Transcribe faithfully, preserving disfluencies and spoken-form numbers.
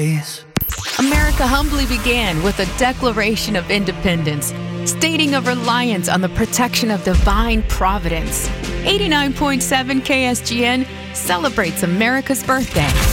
America humbly began with a Declaration of Independence, stating a reliance on the protection of divine providence. eighty-nine point seven K S G N celebrates America's birthday.